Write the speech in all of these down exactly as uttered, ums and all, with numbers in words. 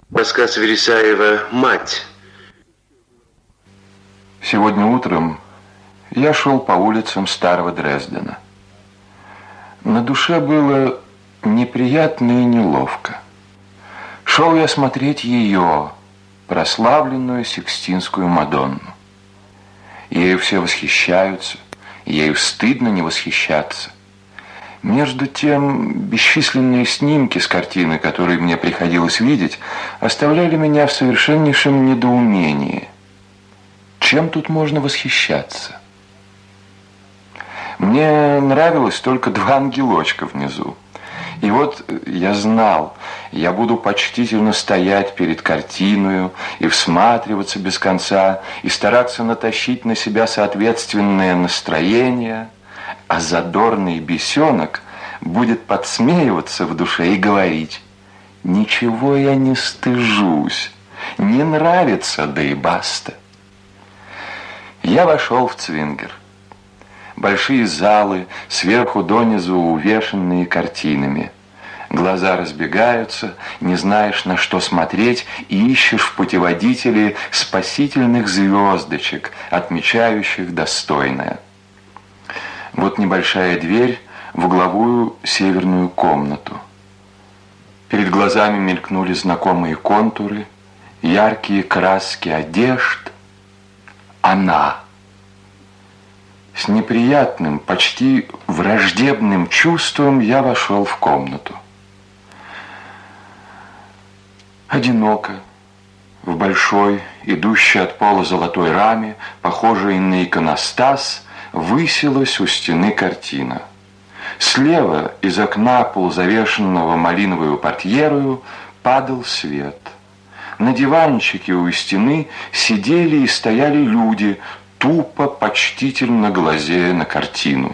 Рассказ Вересаева «Мать». Сегодня утром я шел по улицам старого Дрездена. На душе было неприятно и неловко. Шел я смотреть ее, прославленную Сикстинскую Мадонну. Ею все восхищаются, ею стыдно не восхищаться. Между тем, бесчисленные снимки с картины, которые мне приходилось видеть, оставляли меня в совершеннейшем недоумении. Чем тут можно восхищаться? Мне нравилось только два ангелочка внизу. И вот я знал, я буду почтительно стоять перед картиною и всматриваться без конца, и стараться натащить на себя соответственное настроение, а задорный бесенок будет подсмеиваться в душе и говорить: «Ничего я не стыжусь, не нравится, да и баста». Я вошел в Цвингер. Большие залы, сверху донизу увешанные картинами. Глаза разбегаются, не знаешь, на что смотреть, и ищешь в путеводителе спасительных звездочек, отмечающих достойное. Вот небольшая дверь в угловую северную комнату. Перед глазами мелькнули знакомые контуры, яркие краски одежд. Она. С неприятным, почти враждебным чувством я вошел в комнату. Одиноко, в большой, идущей от пола золотой раме, похожей на иконостас, высилась у стены картина. Слева из окна, полузавешенного малиновую портьерою, падал свет. На диванчике у стены сидели и стояли люди, тупо, почтительно глазея на картину.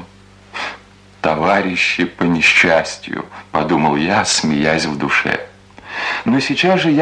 «Товарищи по несчастью», — подумал я, смеясь в душе. Но сейчас же я